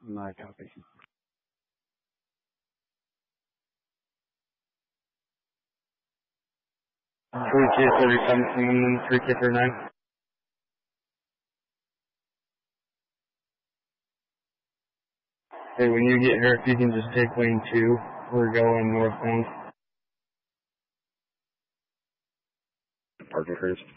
My copy. 3K37, 3K39. Hey, when you get here, if you can just take lane 2, we're going northbound. Parking first.